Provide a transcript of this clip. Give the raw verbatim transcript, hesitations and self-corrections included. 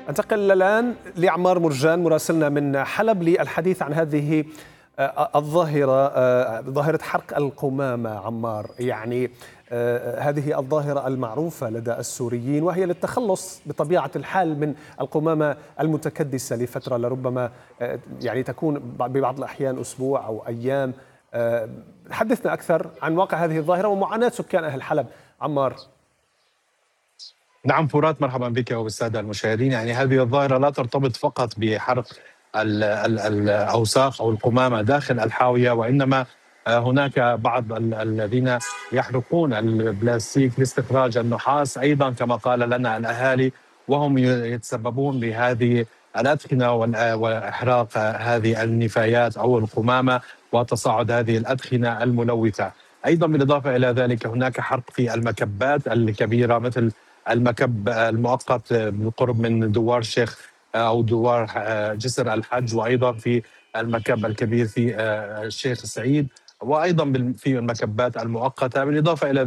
انتقل الآن لعمار مرجان مراسلنا من حلب للحديث عن هذه الظاهرة، ظاهرة حرق القمامة. عمار، يعني هذه الظاهرة المعروفة لدى السوريين، وهي للتخلص بطبيعة الحال من القمامة المتكدسة لفترة لربما يعني تكون ببعض الأحيان أسبوع أو أيام. حدثنا أكثر عن واقع هذه الظاهرة ومعاناة سكان أهل حلب. عمار. نعم فرات، مرحبا بك وبالسادة المشاهدين. يعني هذه الظاهرة لا ترتبط فقط بحرق ال ال الأوساخ أو القمامة داخل الحاوية، وإنما هناك بعض الذين يحرقون البلاستيك لاستخراج النحاس أيضا كما قال لنا الأهالي، وهم يتسببون بهذه الأدخنة وإحراق هذه النفايات أو القمامة وتصاعد هذه الأدخنة الملوثة. أيضا بالإضافة إلى ذلك هناك حرق في المكبات الكبيرة، مثل المكب المؤقت بالقرب من دوار الشيخ أو دوار جسر الحج، وأيضا في المكب الكبير في الشيخ سعيد، وأيضا في المكبات المؤقتة. بالإضافة إلى